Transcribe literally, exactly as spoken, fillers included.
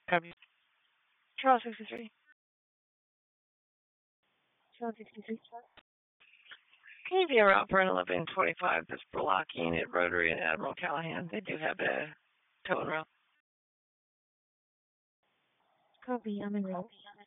Copy. Charles sixty-three. Charles sixty-three. Can you be around for an eleven twenty-five that's blocking at Rotary and Admiral Callahan? They do have a towing route. Copy. I'm in route.